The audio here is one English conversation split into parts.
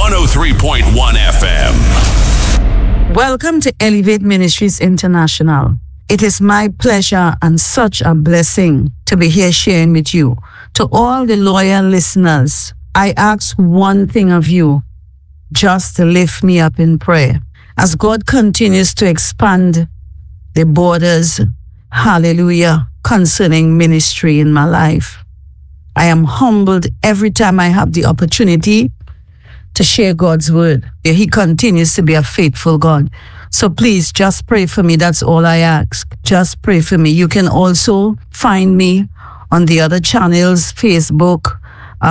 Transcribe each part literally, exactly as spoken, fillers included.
one oh three point one F M. Welcome to Elevate Ministries International. It is my pleasure and such a blessing to be here sharing with you. To all the loyal listeners, I ask one thing of you, just to lift me up in prayer. As God continues to expand the borders, hallelujah, concerning ministry in my life. I am humbled every time I have the opportunity to share God's word. He continues to be a faithful God. So please just pray for me. That's all I ask. Just pray for me. You can also find me on the other channels, Facebook,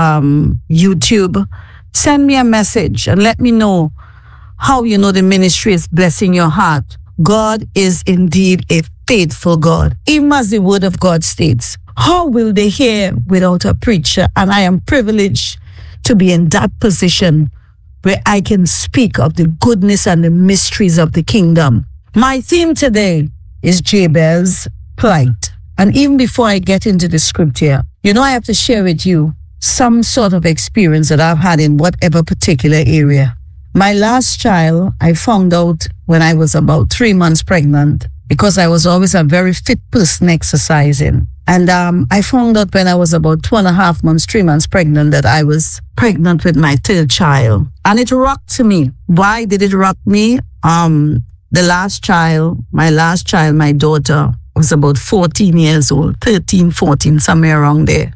um, YouTube. Send me a message and let me know how you know the ministry is blessing your heart. God is indeed a faithful God. Even as the word of God states, how will they hear without a preacher? And I am privileged to be in that position where I can speak of the goodness and the mysteries of the kingdom. My theme today is Jabez's plight. And even before I get into the scripture, you know, I have to share with you some sort of experience that I've had in whatever particular area. My last child, I found out when I was about three months pregnant because I was always a very fit person exercising. And um, I found out when I was about two and a half months, three months pregnant, that I was pregnant with my third child. And it rocked me. Why did it rock me? Um, the last child, my last child, my daughter, was about fourteen years old, thirteen, fourteen, somewhere around there.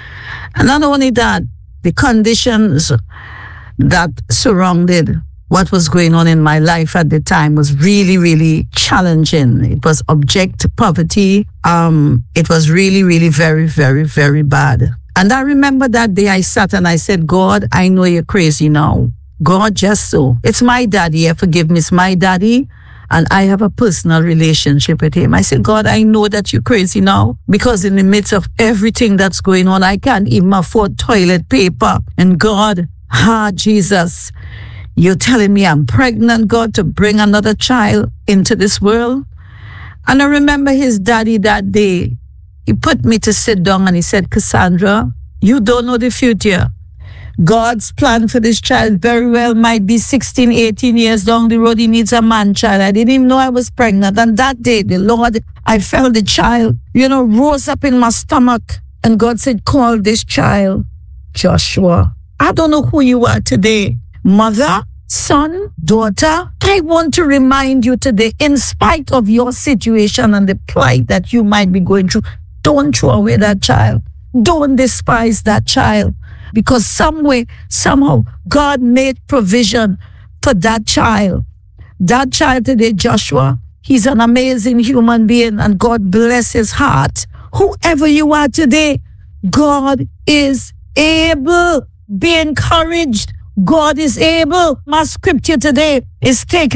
And not only that, the conditions that surrounded what was going on in my life at the time was really, really challenging. It was abject poverty. Um, it was really, really very, very, very bad. And I remember that day I sat and I said, God, I know you're crazy now. God, just so. It's my daddy. Forgive me. It's my daddy. And I have a personal relationship with him. I said, God, I know that you're crazy now because in the midst of everything that's going on, I can't even afford toilet paper. And God, ah, Jesus, you're telling me I'm pregnant, God, to bring another child into this world? And I remember his daddy that day. He put me to sit down and he said, Cassandra, you don't know the future. God's plan for this child very well might be sixteen, eighteen years down the road. He needs a man child. I didn't even know I was pregnant. And that day, the Lord, I felt the child, you know, rose up in my stomach. And God said, call this child Joshua. I don't know who you are today. Mother, son, daughter, I want to remind you today, in spite of your situation and the plight that you might be going through, don't throw away that child. Don't despise that child. Because some way, somehow, God made provision for that child. That child today, Joshua, he's an amazing human being and God bless his heart. Whoever you are today, God is able. Be encouraged. God is able. My scripture today is taken